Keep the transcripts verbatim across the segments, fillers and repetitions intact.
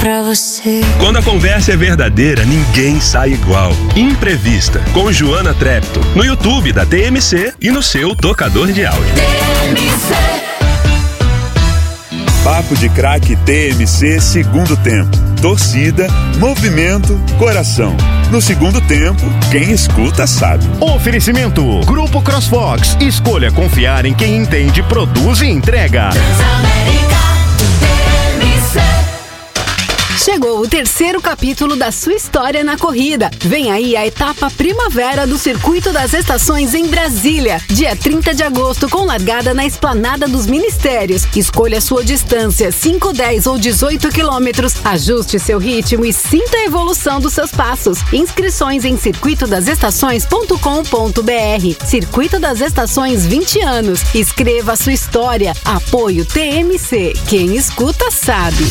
pra você. Quando a conversa é verdadeira, ninguém sai igual. Imprevista, com Joana Trepto, no YouTube da T M C e no seu tocador de áudio. T M C. Papo de Craque T M C, segundo tempo. Torcida, movimento, coração. No segundo tempo, quem escuta sabe. Oferecimento: Grupo CrossFox. Escolha confiar em quem entende, produz e entrega. Transamérica T M C. Chegou o terceiro capítulo da sua história na corrida. Vem aí a etapa primavera do Circuito das Estações em Brasília. Dia trinta de agosto, com largada na Esplanada dos Ministérios. Escolha sua distância, cinco, dez ou dezoito quilômetros. Ajuste seu ritmo e sinta a evolução dos seus passos. Inscrições em circuito das estações ponto com ponto b r. Circuito das Estações, vinte anos. Escreva a sua história. Apoio T M C. Quem escuta sabe.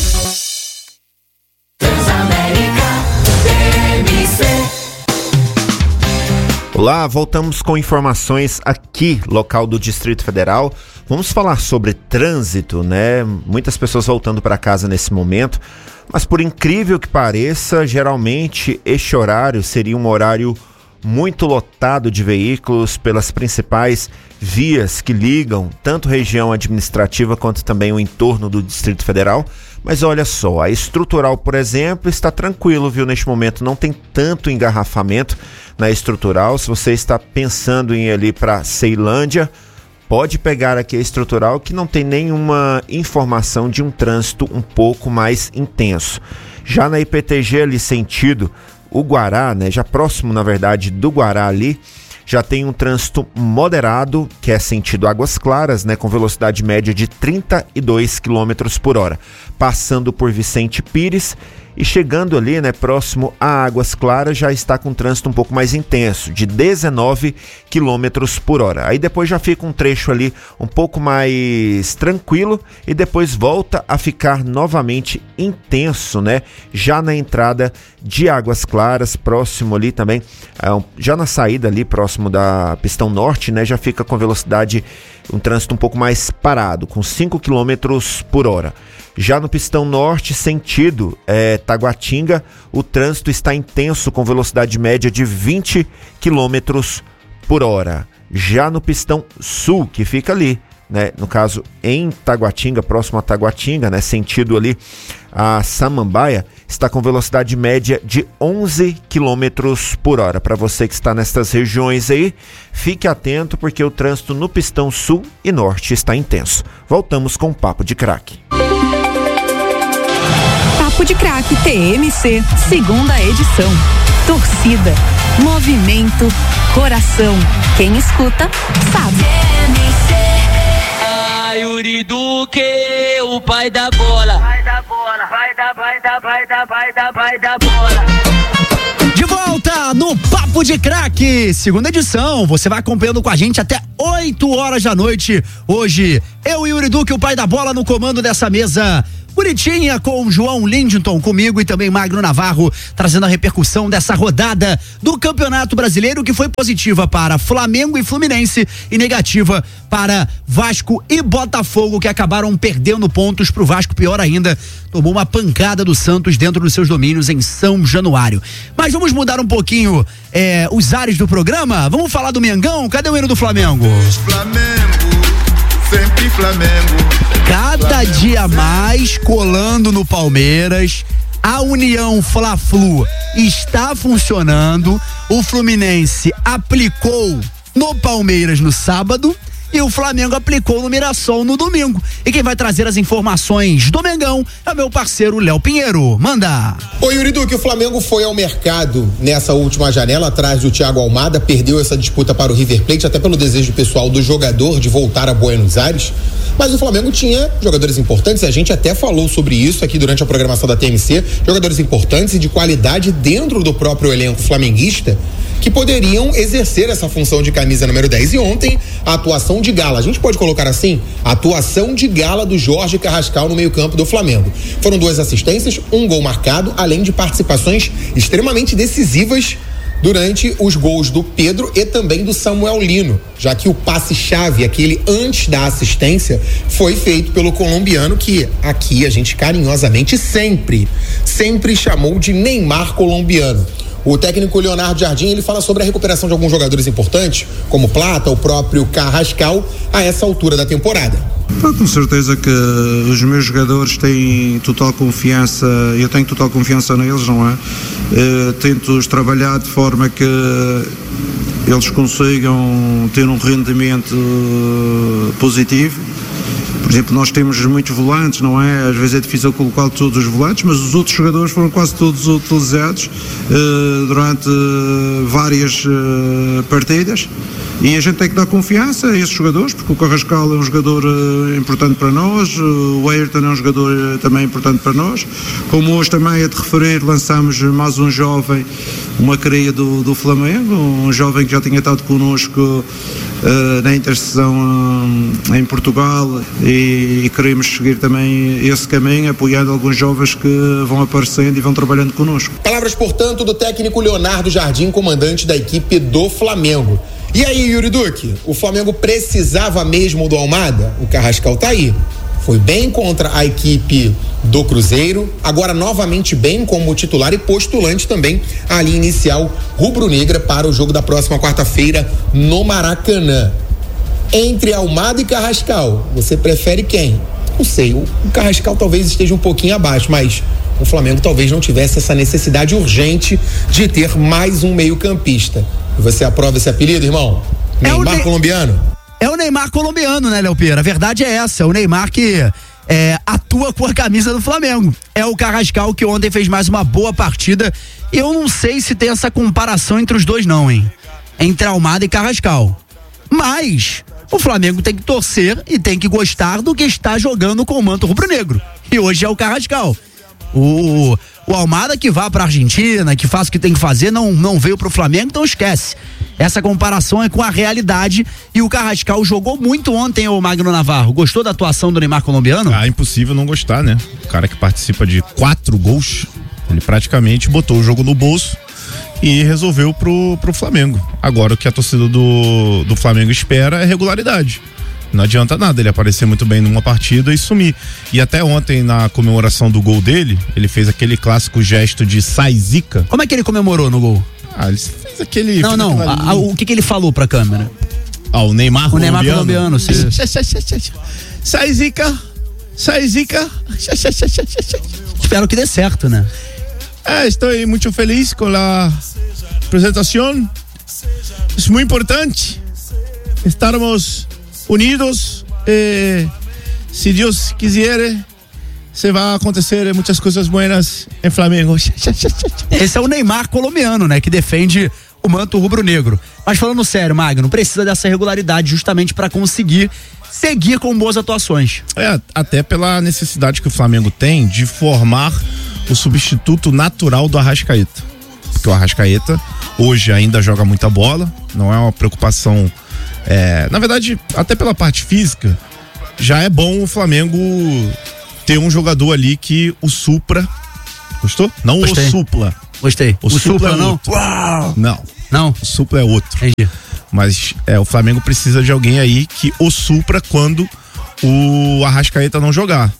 Olá, voltamos com informações aqui, local do Distrito Federal. Vamos falar sobre trânsito, né? Muitas pessoas voltando para casa nesse momento, mas por incrível que pareça, geralmente este horário seria um horário muito lotado de veículos pelas principais vias que ligam tanto região administrativa quanto também o entorno do Distrito Federal. Mas olha só, a Estrutural, por exemplo, está tranquilo, viu? Neste momento não tem tanto engarrafamento na Estrutural. Se você está pensando em ir ali para Ceilândia, pode pegar aqui a Estrutural, que não tem nenhuma informação de um trânsito um pouco mais intenso. Já na I P T G ali sentido o Guará, né? Já próximo, na verdade, do Guará ali, já tem um trânsito moderado, que é sentido Águas Claras, né, com velocidade média de trinta e dois quilômetros por hora, passando por Vicente Pires e chegando ali, né, próximo a Águas Claras, já está com um trânsito um pouco mais intenso, de dezenove quilômetros por hora. Aí depois já fica um trecho ali um pouco mais tranquilo e depois volta a ficar novamente intenso, né, já na entrada de Águas Claras, próximo ali também, já na saída ali, próximo da Pistão Norte, né, já fica com velocidade, um trânsito um pouco mais parado, com cinco quilômetros por hora. Já no Pistão Norte, sentido é, Taguatinga, o trânsito está intenso com velocidade média de vinte quilômetros por hora. Já no Pistão Sul, que fica ali, né, no caso em Taguatinga, próximo a Taguatinga, né, sentido ali a Samambaia, está com velocidade média de onze quilômetros por hora. Para você que está nessas regiões aí, fique atento porque o trânsito no Pistão Sul e Norte está intenso. Voltamos com o Papo de Craque. Papo de Craque T M C, segunda edição. Torcida, movimento, coração. Quem escuta, sabe. Ai, Yuri Duque, o pai da bola. Vai da bola, vai da, vai da, vai da, vai da, vai da bola. De volta no Papo de Craque, segunda edição. Você vai acompanhando com a gente até oito horas da noite. Hoje, eu e Yuri Duque, o pai da bola, no comando dessa mesa bonitinha, com João Lindington comigo e também Magno Navarro, trazendo a repercussão dessa rodada do Campeonato Brasileiro, que foi positiva para Flamengo e Fluminense e negativa para Vasco e Botafogo, que acabaram perdendo pontos pro Vasco. Pior ainda, tomou uma pancada do Santos dentro dos seus domínios em São Januário. Mas vamos mudar um pouquinho é, os ares do programa. Vamos falar do Mengão? Cadê o hino do Flamengo? Flamengo, sempre Flamengo. Cada Flamengo, dia mais colando no Palmeiras. A união Fla-Flu está funcionando. O Fluminense aplicou no Palmeiras no sábado e o Flamengo aplicou no Mirassol no domingo. E quem vai trazer as informações do Mengão é o meu parceiro Léo Pinheiro. Manda! Ô Yuri Duque, o Flamengo foi ao mercado nessa última janela atrás do Thiago Almada, perdeu essa disputa para o River Plate, até pelo desejo pessoal do jogador de voltar a Buenos Aires. Mas o Flamengo tinha jogadores importantes, a gente até falou sobre isso aqui durante a programação da T M C, jogadores importantes e de qualidade dentro do próprio elenco flamenguista, que poderiam exercer essa função de camisa número dez. E ontem, a atuação de gala, a gente pode colocar assim, a atuação de gala do Jorge Carrascal no meio-campo do Flamengo. Foram duas assistências, um gol marcado, além de participações extremamente decisivas durante os gols do Pedro e também do Samuel Lino, já que o passe-chave, aquele antes da assistência, foi feito pelo colombiano, que aqui a gente carinhosamente sempre, sempre chamou de Neymar colombiano. O técnico Leonardo Jardim, ele fala sobre a recuperação de alguns jogadores importantes, como Plata, o próprio Carrascal, a essa altura da temporada. Ah, com certeza que os meus jogadores têm total confiança, eu tenho total confiança neles, não é? Uh, tento-os trabalhar de forma que eles consigam ter um rendimento uh, positivo. Por exemplo, nós temos muitos volantes, não é? Às vezes é difícil colocar todos os volantes, mas os outros jogadores foram quase todos utilizados uh, durante uh, várias uh, partidas, e a gente tem que dar confiança a esses jogadores, porque o Carrascal é um jogador uh, importante para nós, uh, o Ayrton é um jogador uh, também importante para nós. Como hoje também é de referir, lançamos mais um jovem, uma cria do, do Flamengo, um jovem que já tinha estado connosco uh, na interseção uh, em Portugal, e, e queremos seguir também esse caminho, apoiando alguns jovens que vão aparecendo e vão trabalhando connosco. Palavras, portanto, do técnico Leonardo Jardim, comandante da equipe do Flamengo. E aí, Yuri Duque, o Flamengo precisava mesmo do Almada? O Carrascal tá aí. Foi bem contra a equipe do Cruzeiro, agora novamente bem como titular e postulante também à linha inicial rubro-negra para o jogo da próxima quarta-feira no Maracanã. Entre Almada e Carrascal, você prefere quem? Não sei, o Carrascal talvez esteja um pouquinho abaixo, mas o Flamengo talvez não tivesse essa necessidade urgente de ter mais um meio-campista. Você aprova esse apelido, irmão? É Neymar ne... colombiano? É o Neymar colombiano, né, Léo Pira? A verdade é essa, é o Neymar que é, atua com a camisa do Flamengo. É o Carrascal que ontem fez mais uma boa partida. Eu não sei se tem essa comparação entre os dois não, hein? Entre Almada e Carrascal. Mas o Flamengo tem que torcer e tem que gostar do que está jogando com o manto rubro-negro. E hoje é o Carrascal. O, o Almada que vá pra Argentina, que faz o que tem que fazer, não, não veio pro Flamengo, então esquece. Essa comparação é com a realidade, e o Carrascal jogou muito ontem, o Magno Navarro. Gostou da atuação do Neymar colombiano? Ah, impossível não gostar, né? O cara que participa de quatro gols, ele praticamente botou o jogo no bolso e resolveu pro, pro Flamengo. Agora o que a torcida do, do Flamengo espera é regularidade. Não adianta nada ele aparecer muito bem numa partida e sumir. E até ontem, na comemoração do gol dele, ele fez aquele clássico gesto de sai zica. Como é que ele comemorou no gol? Ah, ele fez aquele... Não, não, a, a, o que que ele falou pra câmera? Ah, o Neymar o colombiano. O Neymar colombiano, sim. Sai zica, sai zica. Espero que dê certo, né? É, estou muito feliz com a apresentação. É muito importante estarmos unidos, eh, se Deus quiser, se vai acontecer muitas coisas buenas em Flamengo. Esse é o Neymar colombiano, né, que defende o manto rubro-negro. Mas falando sério, Magno, precisa dessa regularidade justamente para conseguir seguir com boas atuações. É, até pela necessidade que o Flamengo tem de formar o substituto natural do Arrascaeta. Porque o Arrascaeta hoje ainda joga muita bola, não é uma preocupação. É, na verdade, até pela parte física, já é bom o Flamengo ter um jogador ali que o supra. Gostou? Não Gostei. o supla. Gostei. O, o supla, supla é não? outro. Uau! Não. Não? O supla é outro. Entendi. Mas é, o Flamengo precisa de alguém aí que o supra quando o Arrascaeta não jogar.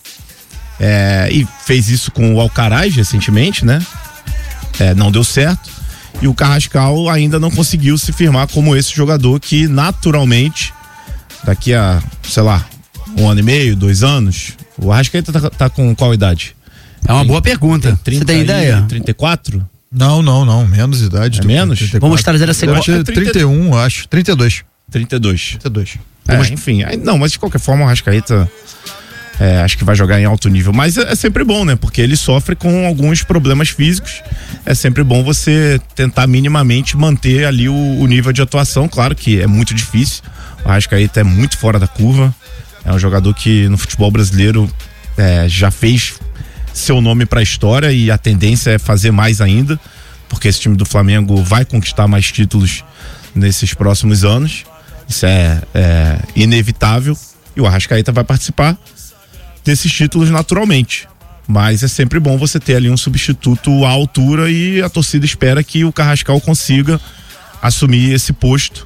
É, e fez isso com o Alcaraz recentemente, né? É, não deu certo. E o Carrascal ainda não conseguiu se firmar como esse jogador que naturalmente, daqui a, sei lá, um ano e meio, dois anos, o Arrascaeta tá, tá com qual idade? É uma tem, boa pergunta. Tem Você tem ideia? trinta e quatro? Não, não, não. Menos idade. É menos? trinta e quatro. Vamos trazer a sequência. É trinta e um, acho. trinta e dois. trinta e dois. trinta e dois. É, Vamos... enfim. Não, mas de qualquer forma o Arrascaeta é, acho que vai jogar em alto nível. Mas é, é sempre bom, né? Porque ele sofre com alguns problemas físicos. É sempre bom você tentar minimamente manter ali o, o nível de atuação. Claro que é muito difícil. O Arrascaeta é muito fora da curva. É um jogador que no futebol brasileiro é, já fez seu nome para a história, e a tendência é fazer mais ainda, porque esse time do Flamengo vai conquistar mais títulos nesses próximos anos. Isso é, é inevitável, e o Arrascaeta vai participar desses títulos naturalmente. Mas é sempre bom você ter ali um substituto à altura e a torcida espera que o Carrascal consiga assumir esse posto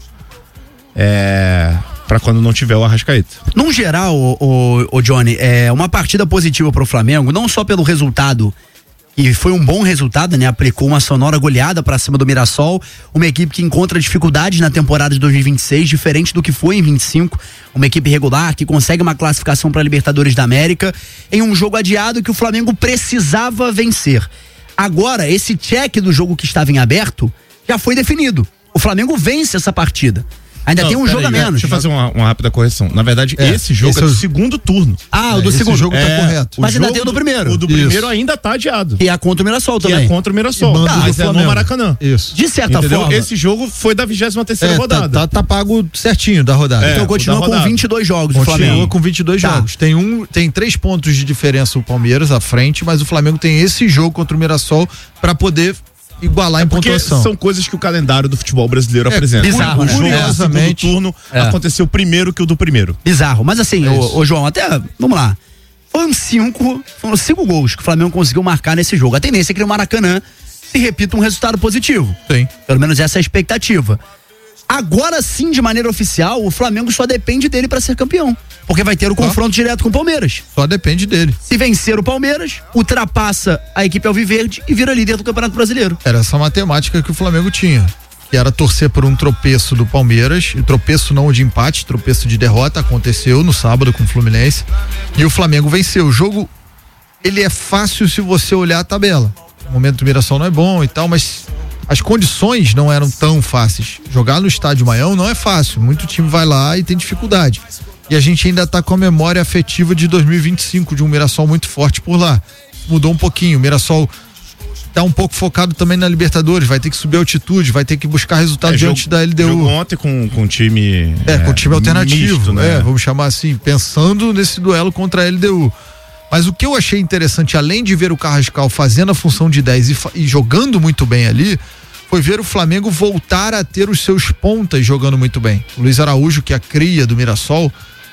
é, para quando não tiver o Arrascaeta. Num geral, o, o, o Johnny, é uma partida positiva pro Flamengo, não só pelo resultado, e foi um bom resultado, né? Aplicou uma sonora goleada pra cima do Mirassol, uma equipe que encontra dificuldades na temporada de dois mil e vinte e seis, diferente do que foi em vinte e cinco, uma equipe regular que consegue uma classificação para Libertadores da América em um jogo adiado que o Flamengo precisava vencer. Agora, esse cheque do jogo que estava em aberto já foi definido. O Flamengo vence essa partida. Ainda Não, tem um jogo a aí, menos. Deixa eu fazer uma, uma rápida correção. Na verdade, É, esse jogo esse é é do o- segundo turno. Ah, o do esse segundo. jogo tá É. correto. Mas O ainda jogo tem o do primeiro. O do Isso. primeiro ainda tá adiado. E é contra o Mirassol também. E é contra o Mirassol. E manda Tá, do mas é no Flamengo. Maracanã. Isso. De certa Entendeu? forma. Esse jogo foi da vigésima terceira É, rodada. Tá, tá, tá pago certinho da rodada. É, Então continua o da com rodada. vinte e dois jogos o Continua Flamengo. com vinte e dois Tá. jogos. Tem, um, tem três pontos de diferença o Palmeiras à frente, mas o Flamengo tem esse jogo contra o Mirassol pra poder igualar em Porque pontuação. são coisas que o calendário do futebol brasileiro É apresenta. bizarro, o né? jogo do segundo Curiosamente, turno é. aconteceu primeiro que o do primeiro. Bizarro. Mas assim, É ô, isso. ô João, até, vamos lá. Foram cinco, foram cinco gols que o Flamengo conseguiu marcar nesse jogo. A tendência é que no Maracanã se repita um resultado positivo. Sim. Pelo menos essa é a expectativa. Agora sim, de maneira oficial, o Flamengo só depende dele pra ser campeão. Porque vai ter o confronto direto com o Palmeiras. Só depende dele. Se vencer o Palmeiras, ultrapassa a equipe alviverde e vira líder do Campeonato Brasileiro. Era essa matemática que o Flamengo tinha. Que era torcer por um tropeço do Palmeiras. E tropeço não de empate, tropeço de derrota. Aconteceu no sábado com o Fluminense. E o Flamengo venceu. O jogo, ele é fácil se você olhar a tabela. O momento do Mirassol não é bom e tal, mas as condições não eram tão fáceis. Jogar no Estádio Maião não é fácil. Muito time vai lá e tem dificuldade. E a gente ainda tá com a memória afetiva de dois mil e vinte e cinco, de um Mirassol muito forte por lá. Mudou um pouquinho. O Mirassol tá um pouco focado também na Libertadores, vai ter que subir a altitude, vai ter que buscar resultado É, diante jogo- da L D U. Jogou ontem com, com time. É, com time alternativo, misto, né? é, vamos chamar assim, pensando nesse duelo contra a L D U. Mas o que eu achei interessante, além de ver o Carrascal fazendo a função de dez e, fa- e jogando muito bem ali, foi ver o Flamengo voltar a ter os seus pontas jogando muito bem. O Luiz Araújo, que é a cria do Mirassol,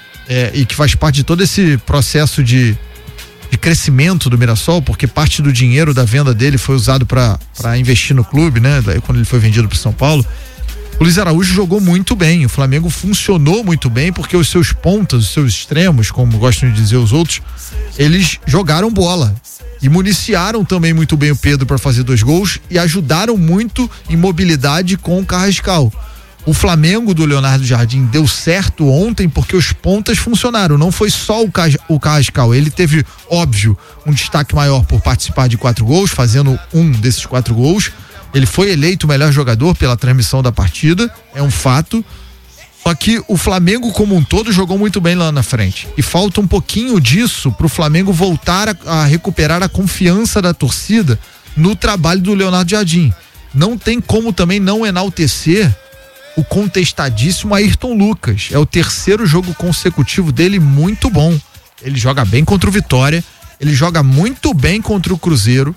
é, e que faz parte de todo esse processo de, de crescimento do Mirassol, porque parte do dinheiro da venda dele foi usado para investir no clube, né? Daí quando ele foi vendido para São Paulo. O Luiz Araújo jogou muito bem, o Flamengo funcionou muito bem porque os seus pontas, os seus extremos, como gostam de dizer os outros, eles jogaram bola e municiaram também muito bem o Pedro para fazer dois gols e ajudaram muito em mobilidade com o Carrascal. O Flamengo do Leonardo Jardim deu certo ontem porque os pontas funcionaram, não foi só o, Cas- o Carrascal, ele teve, óbvio, um destaque maior por participar de quatro gols, fazendo um desses quatro gols. Ele foi eleito o melhor jogador pela transmissão da partida, é um fato. Só que o Flamengo como um todo jogou muito bem lá na frente. E falta um pouquinho disso pro Flamengo voltar a, a recuperar a confiança da torcida no trabalho do Leonardo Jardim. Não tem como também não enaltecer o contestadíssimo Ayrton Lucas. É o terceiro jogo consecutivo dele muito bom. Ele joga bem contra o Vitória, ele joga muito bem contra o Cruzeiro.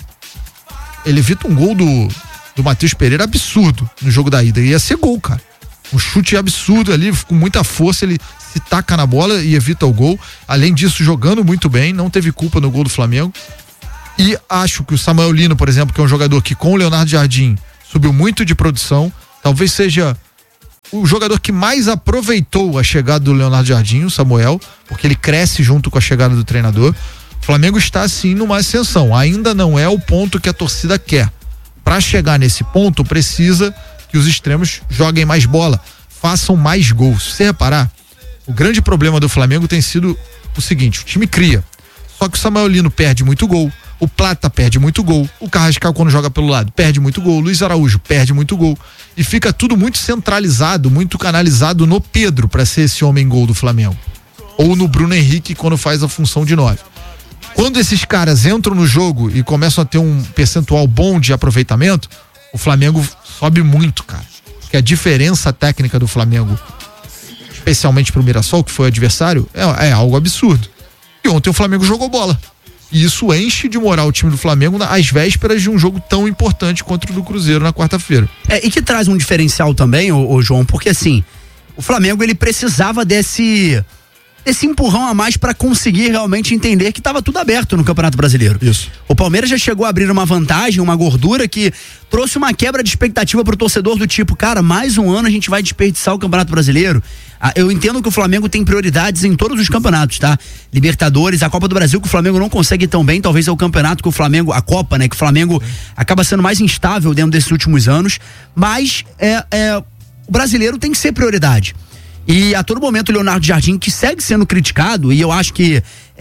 Ele evita um gol do, do Matheus Pereira absurdo no jogo da ida. Ia ser gol, cara. Um chute absurdo ali, com muita força, ele se taca na bola e evita o gol. Além disso, jogando muito bem, não teve culpa no gol do Flamengo. E acho que o Samuel Lino, por exemplo, que é um jogador que com o Leonardo Jardim subiu muito de produção, talvez seja o jogador que mais aproveitou a chegada do Leonardo Jardim, o Samuel, porque ele cresce junto com a chegada do treinador. O Flamengo está sim numa ascensão, ainda não é o ponto que a torcida quer. Para chegar nesse ponto, precisa que os extremos joguem mais bola, façam mais gols. Se você reparar, o grande problema do Flamengo tem sido o seguinte: o time cria, só que o Samuel Lino perde muito gol, o Plata perde muito gol, o Carrascal quando joga pelo lado perde muito gol, o Luiz Araújo perde muito gol, e fica tudo muito centralizado, muito canalizado no Pedro para ser esse homem gol do Flamengo, ou no Bruno Henrique quando faz a função de nove. Quando esses caras entram no jogo e começam a ter um percentual bom de aproveitamento, o Flamengo sobe muito, cara. Porque a diferença técnica do Flamengo, especialmente pro Mirassol, que foi o adversário, é, é algo absurdo. E ontem o Flamengo jogou bola. E isso enche de moral o time do Flamengo às vésperas de um jogo tão importante contra o do Cruzeiro na quarta-feira. É, e que traz um diferencial também, ô, ô João, porque assim, o Flamengo ele precisava desse esse empurrão a mais para conseguir realmente entender que estava tudo aberto no Campeonato Brasileiro. Isso. O Palmeiras já chegou a abrir uma vantagem, uma gordura que trouxe uma quebra de expectativa pro torcedor do tipo, cara, mais um ano a gente vai desperdiçar o Campeonato Brasileiro. Ah, eu entendo que o Flamengo tem prioridades em todos os campeonatos, tá? Libertadores, a Copa do Brasil, que o Flamengo não consegue ir tão bem, talvez é o campeonato que o Flamengo, a Copa, né, que o Flamengo acaba sendo mais instável dentro desses últimos anos, mas é, é, o brasileiro tem que ser prioridade. E a todo momento o Leonardo Jardim, que segue sendo criticado, e eu acho que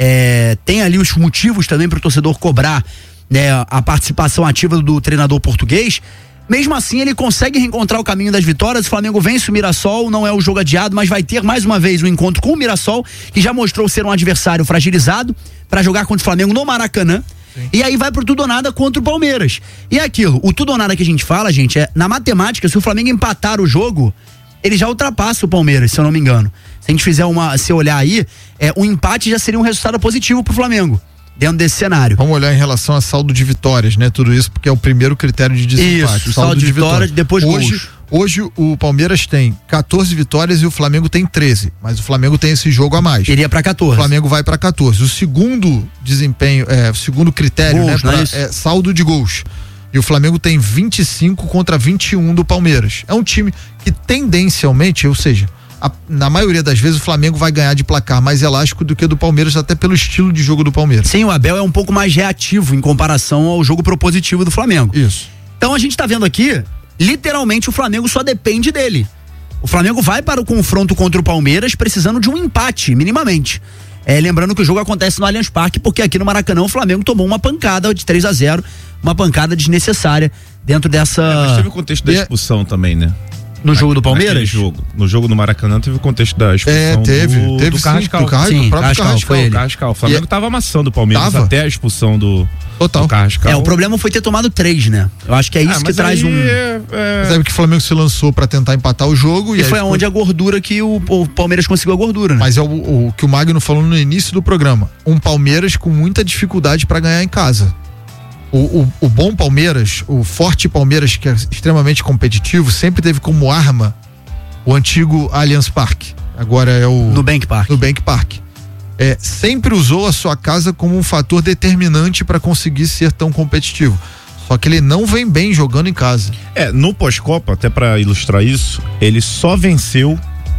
é, tem ali os motivos também para o torcedor cobrar, né, a participação ativa do treinador português, mesmo assim ele consegue reencontrar o caminho das vitórias. O Flamengo vence o Mirassol, não é o jogo adiado, mas vai ter mais uma vez um encontro com o Mirassol, que já mostrou ser um adversário fragilizado para jogar contra o Flamengo no Maracanã. Sim. E aí vai pro tudo ou nada contra o Palmeiras. E é aquilo, o tudo ou nada que a gente fala, gente, é na matemática, se o Flamengo empatar o jogo, ele já ultrapassa o Palmeiras, se eu não me engano. Se a gente fizer uma, se olhar aí, é, um empate já seria um resultado positivo pro Flamengo, dentro desse cenário. Vamos olhar em relação a saldo de vitórias, né? Tudo isso porque é o primeiro critério de desempate. Isso, saldo, saldo de, de vitórias, depois hoje, gols. Hoje o Palmeiras tem catorze vitórias e o Flamengo tem treze, mas o Flamengo tem esse jogo a mais. Iria pra catorze. O Flamengo vai pra catorze. O segundo desempenho, é, o segundo critério, gols, né? Pra, é, é saldo de gols. E o Flamengo tem vinte e cinco contra vinte e um do Palmeiras. É um time que tendencialmente, ou seja, a, na maioria das vezes o Flamengo vai ganhar de placar mais elástico do que o do Palmeiras, até pelo estilo de jogo do Palmeiras. Sim, o Abel é um pouco mais reativo em comparação ao jogo propositivo do Flamengo. Isso. Então a gente tá vendo aqui, literalmente o Flamengo só depende dele. O Flamengo vai para o confronto contra o Palmeiras precisando de um empate, minimamente. É, lembrando que o jogo acontece no Allianz Parque, porque aqui no Maracanã o Flamengo tomou uma pancada de três a zero, uma pancada desnecessária dentro dessa... É, mas teve o contexto da expulsão é... também, né? No Na, jogo do Palmeiras? Jogo. No jogo do Maracanã teve o contexto da expulsão é, teve, do, teve do sim, Carrascal. Do Carrascal, sim, do próprio Carrascal, Carrascal. foi ele. Carrascal. O Flamengo e... tava amassando o Palmeiras tava. até a expulsão do, Total. do Carrascal. É, o problema foi ter tomado três, né? Eu acho que é isso ah, que traz um... É, é... Sabe que o Flamengo se lançou pra tentar empatar o jogo. E, e foi ficou... onde a gordura que o, o Palmeiras conseguiu a gordura, né? Mas é o, o que o Magno falou no início do programa. Um Palmeiras com muita dificuldade pra ganhar em casa. O, o, o bom Palmeiras, o forte Palmeiras, que é extremamente competitivo, sempre teve como arma o antigo Allianz Parque. Agora é o... Nubank Park. Nubank Park. É, sempre usou a sua casa como um fator determinante para conseguir ser tão competitivo. Só que ele não vem bem jogando em casa. É, no pós-Copa, até para ilustrar isso, ele só venceu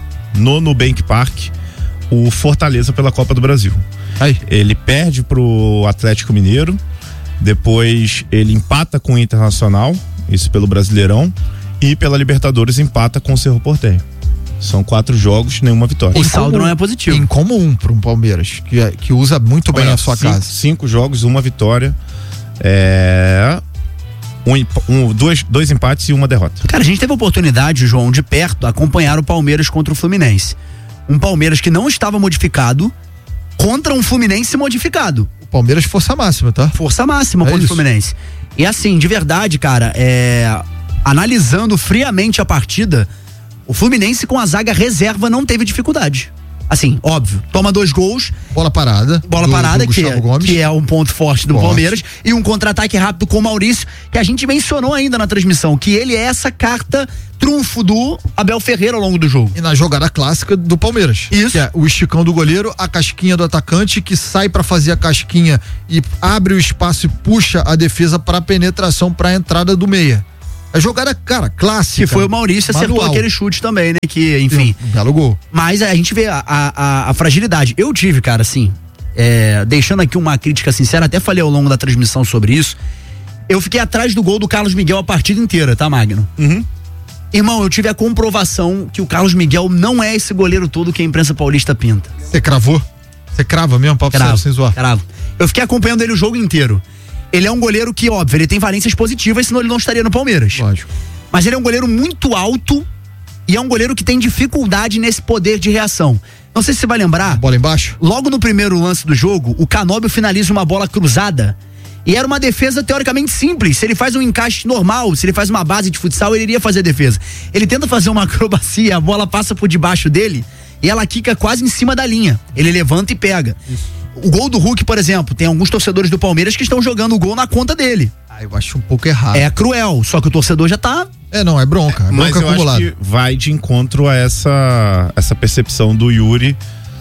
no Nubank Park o Fortaleza pela Copa do Brasil. Aí. Ele perde pro Atlético Mineiro, depois ele empata com o Internacional, isso pelo Brasileirão, e pela Libertadores empata com o Cerro Porteño. São quatro jogos, nenhuma vitória. O saldo não é positivo. Incomum para um Palmeiras, que, é, que usa muito bem Olha, a sua cinco, casa. Cinco jogos, uma vitória, é... um, um, dois, dois empates e uma derrota. Cara, a gente teve a oportunidade, João, de perto, acompanhar o Palmeiras contra o Fluminense. Um Palmeiras que não estava modificado contra um Fluminense modificado. O Palmeiras força máxima, tá? Força máxima é contra isso. o Fluminense. E assim, de verdade, cara, é... analisando friamente a partida, o Fluminense com a zaga reserva não teve dificuldade. Assim, óbvio, toma dois gols. Bola parada. Bola do, parada, do que, é, que é um ponto forte do forte. Palmeiras. E um contra-ataque rápido com o Maurício, que a gente mencionou ainda na transmissão, que ele é essa carta trunfo do Abel Ferreira ao longo do jogo. E na jogada clássica do Palmeiras. Isso. Que é o esticão do goleiro, a casquinha do atacante, que sai pra fazer a casquinha e abre o espaço e puxa a defesa pra penetração, pra entrada do meia. É jogada, cara, clássica. Que foi o Maurício, acertou manual. aquele chute também, né? Que, enfim. Um belo gol. Mas a gente vê a, a, a fragilidade. Eu tive, cara, assim, é, deixando aqui uma crítica sincera, até falei ao longo da transmissão sobre isso. Eu fiquei atrás do gol do Carlos Miguel a partida inteira, tá, Magno? Uhum. Irmão, eu tive a comprovação que o Carlos Miguel não é esse goleiro todo que a imprensa paulista pinta. Você cravou? Você crava mesmo, papo Cravo, sério, sem zoar? cravo. Eu fiquei acompanhando ele o jogo inteiro. Ele é um goleiro que, óbvio, ele tem valências positivas, senão ele não estaria no Palmeiras. Lógico. Mas ele é um goleiro muito alto e é um goleiro que tem dificuldade nesse poder de reação. Não sei se você vai lembrar. Bola embaixo? Logo no primeiro lance do jogo, o Canóbio finaliza uma bola cruzada. E era uma defesa teoricamente simples. Se ele faz um encaixe normal, se ele faz uma base de futsal, ele iria fazer a defesa. Ele tenta fazer uma acrobacia, a bola passa por debaixo dele e ela quica quase em cima da linha. Ele levanta e pega. Isso. O gol do Hulk, por exemplo, tem alguns torcedores do Palmeiras que estão jogando o gol na conta dele. Ah, eu acho um pouco errado. É cruel, só que o torcedor já tá... É, não, é bronca, é Mas bronca eu acumulada. acho que vai de encontro a essa, essa percepção do Yuri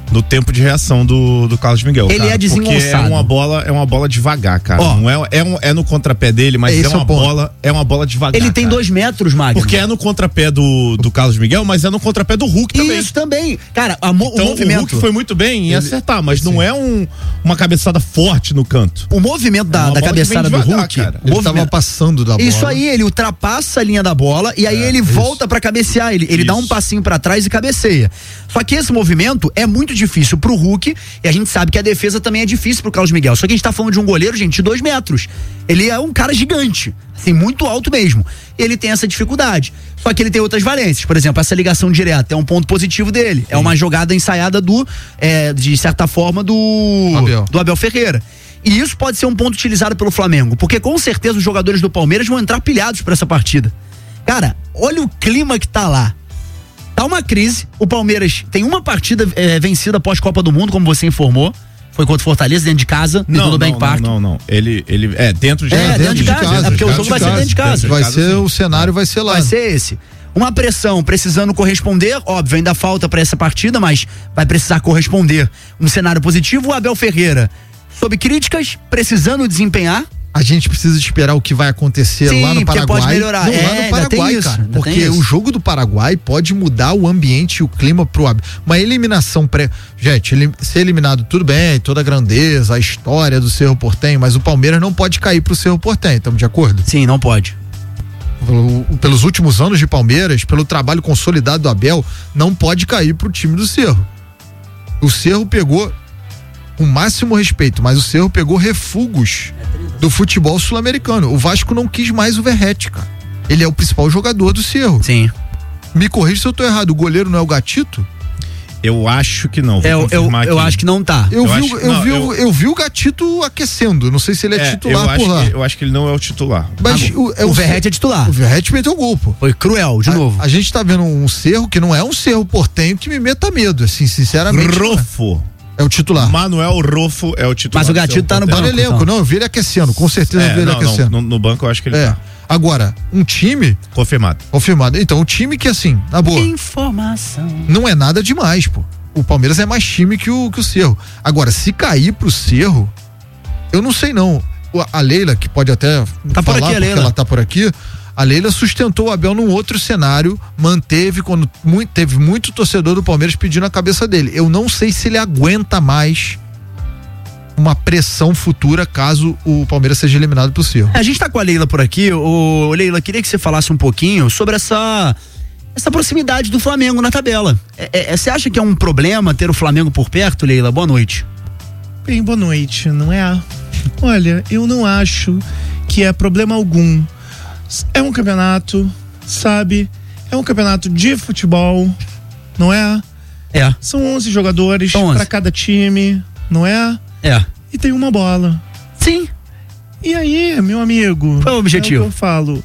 no tempo de reação do, do Carlos Miguel. Ele cara, é desengonçado. Porque é uma bola, é uma bola devagar, cara. Ó, não é, é, um, é no contrapé dele, mas esse é uma é o ponto. bola, é uma bola devagar. Ele tem cara. dois metros, Magno. Porque é no contrapé do, do Carlos Miguel, mas é no contrapé do Hulk também. Isso também. Cara, a mo- então, o movimento. O Hulk foi muito bem em Ele- acertar, mas não é um, uma cabeçada forte no canto. O movimento da, É uma da bola que cabeçada vem do devagar, Hulk. cara. o Ele movimento- tava passando da bola. Isso aí, ele ultrapassa a linha da bola e aí É, ele isso. volta pra cabecear. Ele, ele dá um passinho pra trás e cabeceia. Só que esse movimento é muito difícil pro Hulk e a gente sabe que a defesa também é difícil pro Carlos Miguel. Só que a gente tá falando de um goleiro, gente, de dois metros. Ele é um cara gigante, assim, muito alto mesmo. Ele tem essa dificuldade. Só que ele tem outras valências. Por exemplo, essa ligação direta é um ponto positivo dele. É uma jogada ensaiada do, é, de certa forma, do Abel. do Abel Ferreira. E isso pode ser um ponto utilizado pelo Flamengo, porque com certeza os jogadores do Palmeiras vão entrar pilhados pra essa partida. Cara, olha o clima que tá lá. Tá uma crise. O Palmeiras tem uma partida é, vencida após Copa do Mundo, como você informou. Foi contra o Fortaleza, dentro de casa, Não, no não, Bank não, Park. não, não. Ele, ele é dentro de É, casa. dentro de casa, é porque o jogo vai ser dentro de casa. Vai ser, o cenário vai ser lá. Vai ser esse. Uma pressão precisando corresponder, óbvio, ainda falta pra essa partida, mas vai precisar corresponder. Um cenário positivo, o Abel Ferreira, sob críticas, precisando desempenhar. A gente precisa esperar o que vai acontecer Sim, lá no porque Paraguai. pode melhorar. Não, É, lá no ainda Paraguai, tem isso, cara. ainda Porque tem isso. o jogo do Paraguai pode mudar o ambiente e o clima pro Abel. Uma eliminação pré. Gente, ele, ser eliminado, tudo bem, toda a grandeza, a história do Cerro Porteño, mas o Palmeiras não pode cair pro Cerro Porteño, estamos de acordo? Sim, não pode. Pelo- pelos últimos anos de Palmeiras, pelo trabalho consolidado do Abel, não pode cair pro time do Cerro. O Cerro pegou o máximo respeito, mas o Cerro pegou refugos do futebol sul-americano. O Vasco não quis mais o Verratti, cara. Ele é o principal jogador do Cerro. Sim. Me corrija se eu tô errado, o goleiro não é o Gatito? Eu acho que não. Vou É, eu, eu, confirmar eu aqui. acho que não tá. Eu, Eu vi, acho- o- eu, não, vi, o- eu- eu vi o Gatito aquecendo, não sei se ele é, É, titular eu acho por lá. que- eu acho que ele não é o titular. Mas Ah, o, é o Verratti é titular. O Verratti meteu gol, pô. Foi cruel, de a, novo. A gente tá vendo um Cerro que não é um Cerro Portenho que me meta medo, assim, sinceramente. Rofo. É o titular. Manuel Rofo é o titular. Mas o do Gatito Cerro tá no Tá no Porteño. banco. elenco, então. não, eu vi ele aquecendo, com certeza eu É, vi ele não, não, aquecendo. no, no banco eu acho que ele É. tá. Agora, um time Confirmado. confirmado. Então, um time que, assim, na boa, Informação. não é nada demais, pô. O Palmeiras é mais time que o, que o Cerro. Agora, se cair pro Cerro, eu não sei não. O- A Leila, que pode até Tá por falar, aqui, a porque Leila. ela tá por aqui, a Leila sustentou o Abel num outro cenário, manteve quando muito, teve muito torcedor do Palmeiras pedindo a cabeça dele. Eu não sei se ele aguenta mais uma pressão futura caso o Palmeiras seja eliminado pro Cerro. A gente tá com a Leila por aqui. Ô, Leila, queria que você falasse um pouquinho sobre essa essa proximidade do Flamengo na tabela. É, é, você acha que é um problema ter o Flamengo por perto, Leila? Boa noite. Bem, boa noite, não é? Olha, eu não acho que é problema algum. É um campeonato, sabe? É um campeonato de futebol, não é? É. São onze jogadores São onze. pra cada time, não é? É. E tem uma bola. Sim. E aí, meu amigo? Qual é o objetivo? É o que eu falo.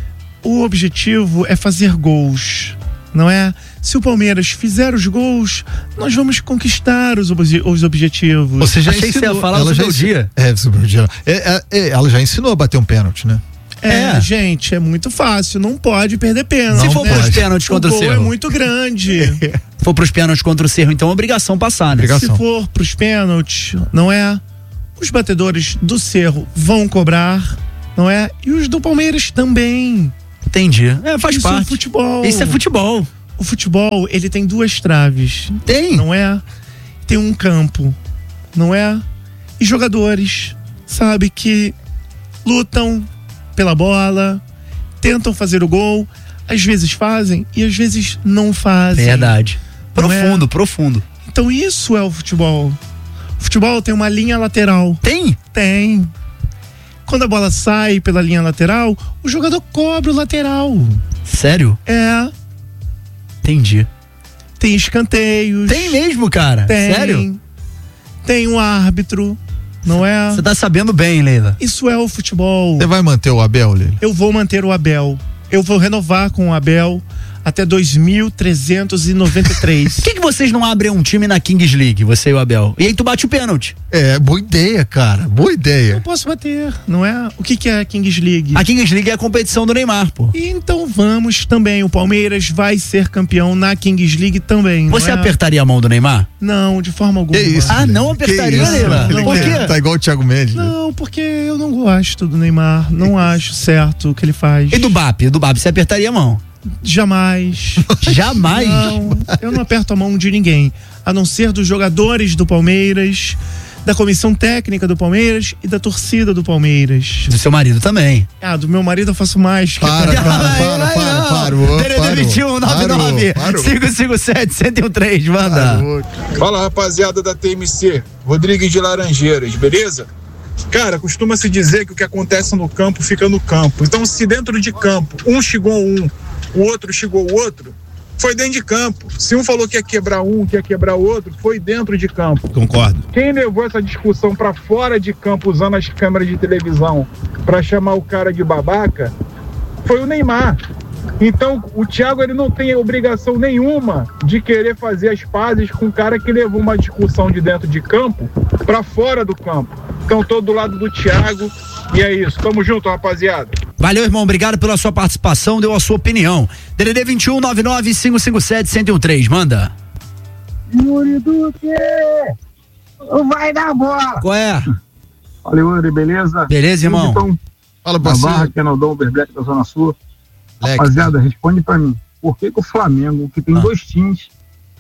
O objetivo é fazer gols, não é? Se o Palmeiras fizer os gols, nós vamos conquistar os, obje- os objetivos. Você já Achei que você ia ensinou. falar ela do já seu ensinou- dia. É, sobre o dia. É, é, é, ela já ensinou a bater um pênalti, né? É, É. gente, é muito fácil, não pode perder pênalti. Se for né? pros pênaltis contra o gol é Cerro. muito grande. Se for pros pênaltis contra o Cerro, então é obrigação passar, né? Obrigação. Se for pros pênaltis, não é? Os batedores do Cerro vão cobrar, não é? E os do Palmeiras também. Entendi. É, faz Isso parte. é futebol. Isso é futebol. O futebol, ele tem duas traves. Tem. Não é? Tem um campo, não é? E jogadores, sabe, que lutam pela bola, tentam fazer o gol, às vezes fazem e às vezes não fazem. Verdade. Não é? Profundo, profundo. Então isso é o futebol. O futebol tem uma linha lateral. Tem? Tem. Quando a bola sai pela linha lateral, o jogador cobra o lateral. Sério? É. Entendi. Tem escanteios. Tem mesmo, cara? Tem. Sério? Tem um árbitro, não é? Você tá sabendo bem, Leila. Isso é o futebol. Você vai manter o Abel, Lili? Eu vou manter o Abel. Eu vou renovar com o Abel até dois mil trezentos e noventa e três. Por que, que vocês não abrem um time na Kings League, você e o Abel? E aí tu bate o pênalti. É, boa ideia, cara. Boa ideia. Eu posso bater, não é? O que, que é a Kings League? A Kings League é a competição do Neymar, pô. Então vamos também. O Palmeiras vai ser campeão na Kings League também. Você não é? apertaria a mão do Neymar? Não, de forma alguma. Que isso, ah, não apertaria, Leila? Não, Por quê? é. Tá igual o Thiago Mendes. Né? Não, porque eu não gosto do Neymar. Não acho certo o que ele faz. E do B A P? Do B A P você apertaria a mão? Jamais. Jamais? Não, eu não aperto a mão de ninguém. A não ser dos jogadores do Palmeiras, da comissão técnica do Palmeiras e da torcida do Palmeiras. Do seu marido também. Ah, do meu marido eu faço mais. Para, para, para, para, parou. D D D vinte e um, nove nove, cinco cinco sete, um zero um três, manda. Fala, rapaziada da T M C, Rodrigues de Laranjeiras, beleza? Cara, costuma-se dizer que o que acontece no campo fica no campo. Então, se dentro de campo um xingou um, o outro xingou o outro, foi dentro de campo. Se um falou que ia quebrar um, que ia quebrar o outro, foi dentro de campo. Concordo. Quem levou essa discussão pra fora de campo usando as câmeras de televisão pra chamar o cara de babaca foi o Neymar. Então o Thiago ele não tem obrigação nenhuma de querer fazer as pazes com o cara que levou uma discussão de dentro de campo pra fora do campo. Então tô do lado do Thiago e é isso. Tamo junto, rapaziada. Valeu, irmão. Obrigado pela sua participação, deu a sua opinião. D D D vinte e um, nove nove, cinco cinco sete, um zero um três, manda. Yuri Duque, vai dar bola. Qual é? Fala, Yuri, beleza? Beleza, irmão? Então, fala, parceiro. Barra, que é no Dom Uber da Zona Sul. Leque. Rapaziada, responde pra mim. Por que, que o Flamengo, que tem ah. dois times,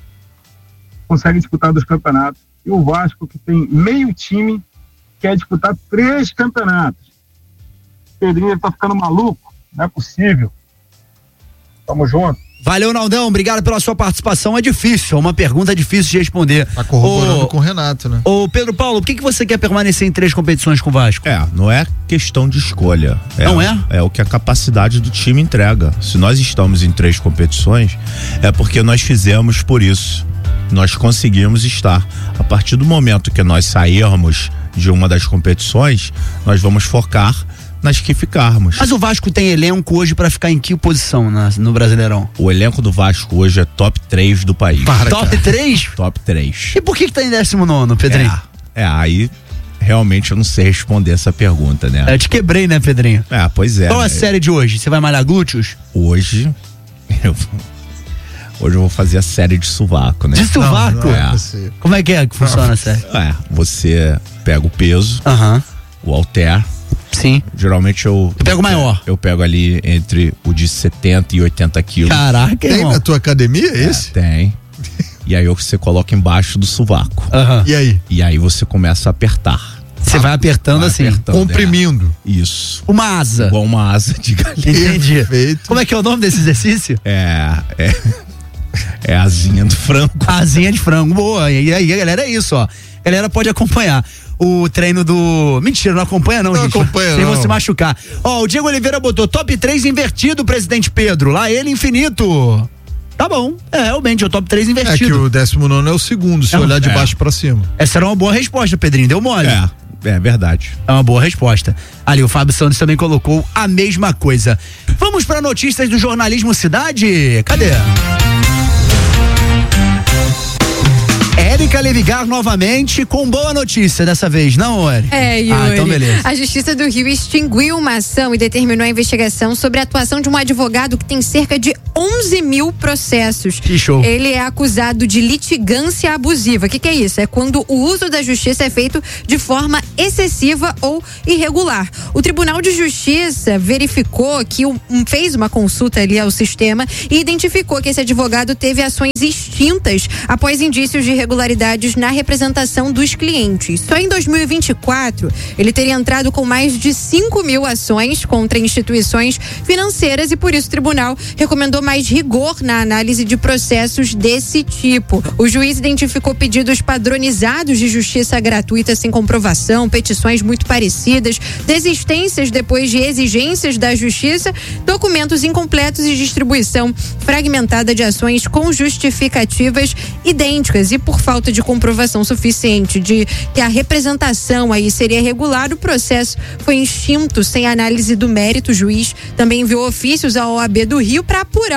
consegue disputar dois campeonatos, e o Vasco, que tem meio time, quer disputar três campeonatos? Pedrinho, ele tá ficando maluco? Não é possível. Tamo junto. Valeu, Naldão, obrigado pela sua participação. É difícil, é uma pergunta difícil de responder. Tá corroborando ô, com o Renato, né? Ô, Pedro Paulo, por que, que você quer permanecer em três competições com o Vasco? É, não é questão de escolha. É, não é? É o que a capacidade do time entrega. Se nós estamos em três competições, é porque nós fizemos por isso. Nós conseguimos estar. A partir do momento que nós sairmos de uma das competições, nós vamos focar nas que ficarmos. Mas o Vasco tem elenco hoje pra ficar em que posição na, no Brasileirão? O elenco do Vasco hoje é top três do país. Para, top três? Top três. E por que que tá em décimo nono, Pedrinho? É, é, aí realmente eu não sei responder essa pergunta, né? Eu te quebrei, né, Pedrinho? É, pois é. Qual a série de hoje? Você vai malhar glúteos? Hoje, eu Hoje eu vou fazer a série de sovaco, né? De sovaco? Não, não é. Como é que é que funciona a série? É, você pega o peso, uhum. o halter. Sim. Geralmente eu... Eu pego o maior. Eu pego ali entre o de setenta e oitenta quilos. Caraca, tem irmão. na tua academia esse? É, tem. E aí você coloca embaixo do sovaco. Uhum. E aí? E aí você começa a apertar. Você ah, vai apertando vai assim, apertando, comprimindo. É. Isso. Uma asa. Igual uma asa de galinha. Entendi. Perfeito. Como é que é o nome desse exercício? É, é... É a asinha do frango. A asinha de frango, boa. E aí, galera, é isso, ó. A galera pode acompanhar o treino do... Mentira, não acompanha não, não gente. Acompanha, sem não. você machucar. Ó, o Diego Oliveira botou top três invertido, presidente Pedro. Lá ele, infinito. Tá bom, é, realmente, é o top três invertido. É que o décimo nono é o segundo, se é, olhar de é. baixo pra cima. Essa era uma boa resposta, Pedrinho, deu mole. É. É verdade. É uma boa resposta. Ali, o Fábio Santos também colocou a mesma coisa. Vamos para notícias do jornalismo Cidade? Cadê? Érica Levigar novamente com boa notícia dessa vez, não, Érica? É, Yuri. Ah, então beleza. A Justiça do Rio extinguiu uma ação e determinou a investigação sobre a atuação de um advogado que tem cerca de onze mil processos. Que show. Ele é acusado de litigância abusiva. O que, que é isso? É quando o uso da justiça é feito de forma excessiva ou irregular. O Tribunal de Justiça verificou que um, fez uma consulta ali ao sistema e identificou que esse advogado teve ações extintas após indícios de irregularidades na representação dos clientes. Só em dois mil e vinte e quatro, ele teria entrado com mais de cinco mil ações contra instituições financeiras e por isso o tribunal recomendou mais rigor na análise de processos desse tipo. O juiz identificou pedidos padronizados de justiça gratuita sem comprovação, petições muito parecidas, desistências depois de exigências da justiça, documentos incompletos e distribuição fragmentada de ações com justificativas idênticas e por falta de comprovação suficiente de que a representação aí seria regular, o processo foi extinto sem análise do mérito. O juiz também enviou ofícios à O A B do Rio para apurar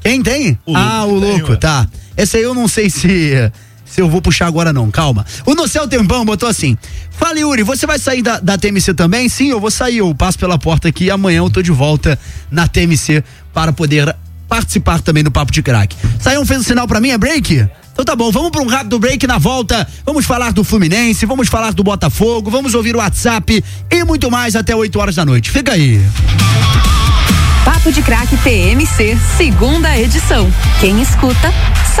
Quem tem? O ah, Luco o tem, Louco, ué. tá. Esse aí eu não sei se se eu vou puxar agora não, calma. O No Céu Tempão botou assim: fala, Yuri, você vai sair da, da T M C também? Sim, eu vou sair, eu passo pela porta aqui e amanhã eu tô de volta na T M C para poder participar também do Papo de Craque. Saiu, fez um sinal pra mim, é break? Então tá bom, vamos para um rápido break. Na volta, vamos falar do Fluminense, vamos falar do Botafogo, vamos ouvir o WhatsApp e muito mais até oito horas da noite. Fica aí. Papo de Craque T M C, segunda edição. Quem escuta, sabe.